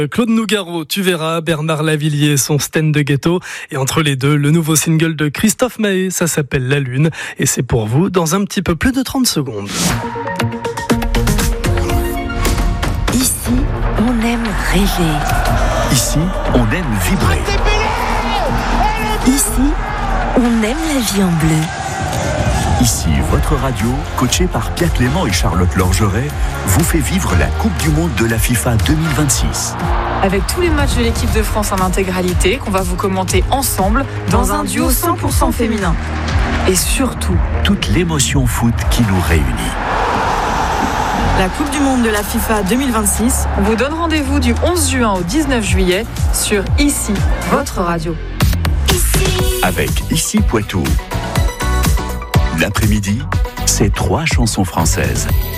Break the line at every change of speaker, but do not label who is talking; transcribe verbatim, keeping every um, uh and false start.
Claude Nougaro, tu verras, Bernard Lavillier, son stand de ghetto. Et entre les deux, le nouveau single de Christophe Maé, ça s'appelle La Lune. Et c'est pour vous dans un petit peu plus de trente secondes.
Ici, on aime rêver.
Ici, on aime vibrer.
Ici, on aime la vie en bleu.
Ici, votre radio, coachée par Pierre Clément et Charlotte Lorgeret, vous fait vivre la Coupe du Monde de la FIFA deux mille vingt-six.
Avec tous les matchs de l'équipe de France en intégralité, qu'on va vous commenter ensemble dans un duo cent pour cent féminin. Et surtout,
toute l'émotion foot qui nous réunit.
La Coupe du Monde de la FIFA deux mille vingt-six, on vous donne rendez-vous du onze juin au dix-neuf juillet sur Ici, votre radio.
Avec Ici Poitou. L'après-midi, c'est trois chansons françaises.